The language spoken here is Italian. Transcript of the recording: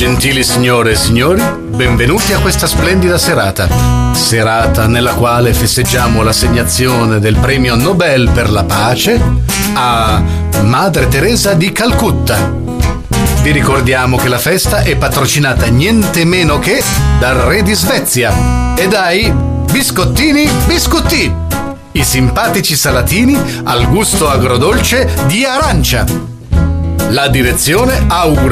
Gentili signore e signori, benvenuti a questa splendida serata. Serata nella quale festeggiamo l'assegnazione del premio Nobel per la pace a Madre Teresa di Calcutta. Vi ricordiamo che la festa è patrocinata niente meno che dal re di Svezia e dai Biscottini Biscotti, i simpatici salatini al gusto agrodolce di arancia. La direzione augura